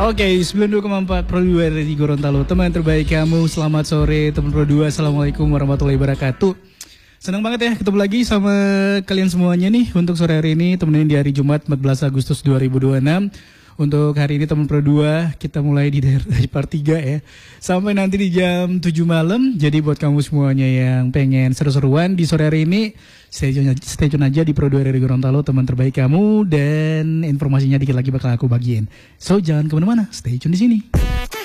Oke, 92,4 Pro 2 dari Gorontalo. Teman terbaik kamu, selamat sore teman Pro 2. Assalamualaikum warahmatullahi wabarakatuh. Senang banget ya ketemu lagi sama kalian semuanya nih untuk sore hari ini, temenin di hari Jumat 14 Agustus 2026. Untuk hari ini teman Pro 2 kita mulai di part 3 ya, sampai nanti di jam 7 malam. Jadi buat kamu semuanya yang pengen seru-seruan di sore hari ini, stay tune aja di Pro 2 dari Gorontalo, teman terbaik kamu. Dan informasinya dikit lagi bakal aku bagiin. So jangan kemana-mana, stay tune di sini.